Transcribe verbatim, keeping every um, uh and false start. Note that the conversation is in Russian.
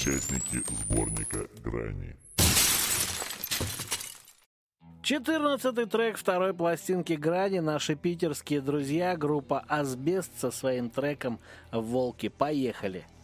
участники сборника «Грани». четырнадцатый трек второй пластинки «Грани». Наши питерские друзья, группа «Асбест» со своим треком «Волки». Поехали!